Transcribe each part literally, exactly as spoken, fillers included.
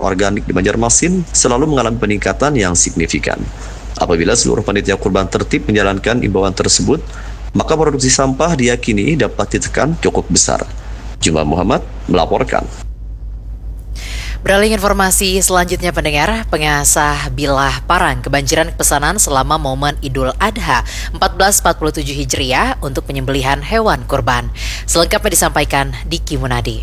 organik di Banjarmasin selalu mengalami peningkatan yang signifikan. Apabila seluruh panitia kurban tertib menjalankan imbauan tersebut, maka produksi sampah diyakini dapat ditekan cukup besar. Juma Muhammad melaporkan. Beralih informasi selanjutnya pendengar, pengasah bilah parang kebanjiran pesanan selama momen Idul Adha seribu empat ratus empat puluh tujuh Hijriah untuk penyembelihan hewan kurban. Selengkapnya disampaikan Diki Munadi.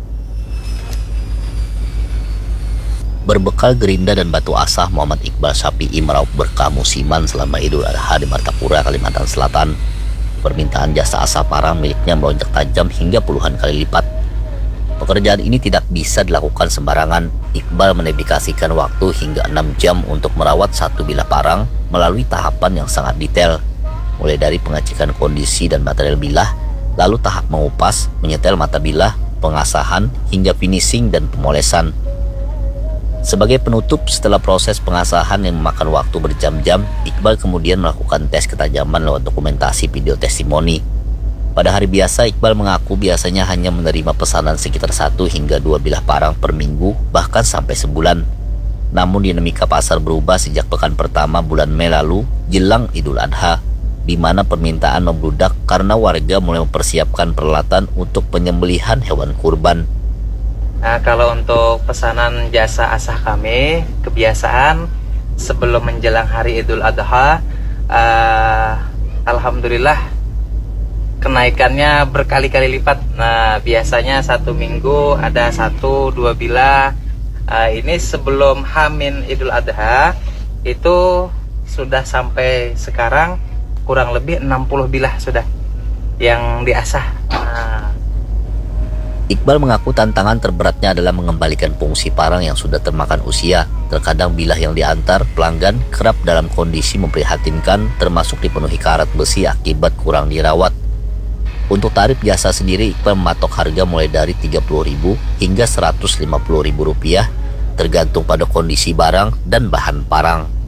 Berbekal gerinda dan batu asah, Muhammad Iqbal Syafi'i meraup berkah musiman selama Idul Adha di Martapura, Kalimantan Selatan. Permintaan jasa asah parang miliknya melonjak tajam hingga puluhan kali lipat. Pekerjaan ini tidak bisa dilakukan sembarangan. Iqbal mendedikasikan waktu hingga enam jam untuk merawat satu bilah parang melalui tahapan yang sangat detail, mulai dari pengecekan kondisi dan material bilah, lalu tahap mengupas, menyetel mata bilah, pengasahan, hingga finishing dan pemolesan. Sebagai penutup, setelah proses pengasahan yang memakan waktu berjam-jam, Iqbal kemudian melakukan tes ketajaman lewat dokumentasi video testimoni. Pada hari biasa, Iqbal mengaku biasanya hanya menerima pesanan sekitar satu hingga dua bilah parang per minggu, bahkan sampai sebulan. Namun dinamika pasar berubah sejak pekan pertama bulan Mei lalu, jelang Idul Adha, di mana permintaan membludak karena warga mulai mempersiapkan peralatan untuk penyembelihan hewan kurban. Nah, kalau untuk pesanan jasa asah kami, kebiasaan sebelum menjelang hari Idul Adha, uh, alhamdulillah kenaikannya berkali-kali lipat. Nah, biasanya satu minggu ada satu dua bilah. Uh, ini sebelum Hamin Idul Adha itu sudah sampai sekarang kurang lebih enam puluh bilah sudah yang diasah. Nah. Iqbal mengaku tantangan terberatnya adalah mengembalikan fungsi parang yang sudah termakan usia. Terkadang bilah yang diantar pelanggan kerap dalam kondisi memprihatinkan, termasuk dipenuhi karat besi akibat kurang dirawat. Untuk tarif jasa sendiri, Iqbal mematok harga mulai dari tiga puluh ribu rupiah hingga seratus lima puluh ribu rupiah, tergantung pada kondisi barang dan bahan parang.